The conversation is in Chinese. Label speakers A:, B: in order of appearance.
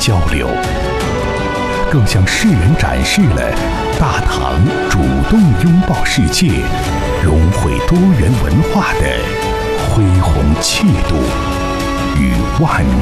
A: 交流，更向世人展示了大唐主动拥抱世界、融汇多元文化的恢宏气度与万